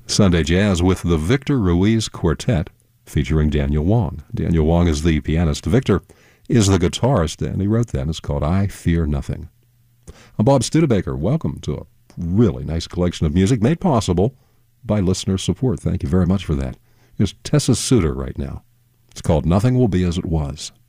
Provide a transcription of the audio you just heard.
Sunday Jazz with the Victor Ruiz Quartet featuring Daniel Wong. Daniel Wong is the pianist. Victor is the guitarist, and he wrote that. It's called I Fear Nothing. I'm Bob Studebaker. Welcome to a really nice collection of music made possible by listener support. Thank you very much for that. Here's Tessa Suter right now. It's called Nothing Will Be As It Was.